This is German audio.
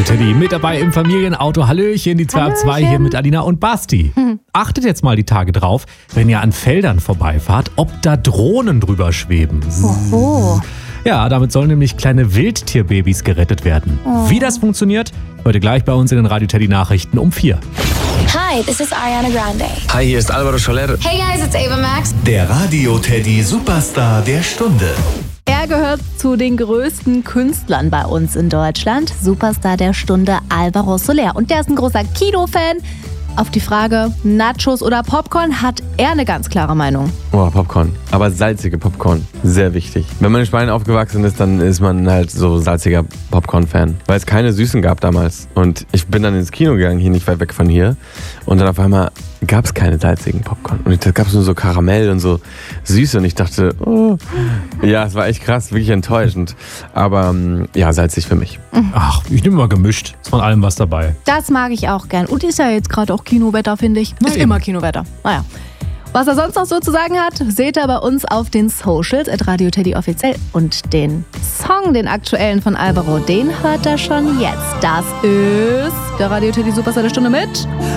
Teddy mit dabei im Familienauto. Hallöchen, die 2 ab 2 hier mit Alina und Basti. Achtet jetzt mal die Tage drauf, wenn ihr an Feldern vorbeifahrt, ob da Drohnen drüber schweben. Oh. Ja, damit sollen nämlich kleine Wildtierbabys gerettet werden. Wie das funktioniert, heute gleich bei uns in den Radio Teddy Nachrichten um 4. Hi, this is Ariana Grande. Hi, hier ist Alvaro Soler. Hey guys, it's Ava Max. Der Radio Teddy Superstar der Stunde. Er gehört zu den größten Künstlern bei uns in Deutschland. Superstar der Stunde Alvaro Soler. Und der ist ein großer Kinofan. Auf die Frage Nachos oder Popcorn hat er eine ganz klare Meinung. Oh, Popcorn. Aber salzige Popcorn. Sehr wichtig. Wenn man in Spanien aufgewachsen ist, dann ist man halt so salziger Popcorn-Fan. Weil es keine Süßen gab damals. Und ich bin dann ins Kino gegangen, hier nicht weit weg von hier. Und dann auf einmal gab es keine salzigen Popcorn. Und da gab es nur so Karamell und so Süße. Und ich dachte, oh. Ja, es war echt krass, wirklich enttäuschend. Aber ja, salzig für mich. Ach, ich nehme mal gemischt. Ist von allem was dabei. Das mag ich auch gern. Und ist ja jetzt gerade auch Kinowetter, finde ich. Ist immer Kinowetter. Naja. Was er sonst noch so zu sagen hat, seht ihr bei uns auf den Socials @Radio Teddy offiziell. Und den Song, den aktuellen von Alvaro, den hört er schon jetzt. Das ist der Radio Teddy Superstar der Stunde mit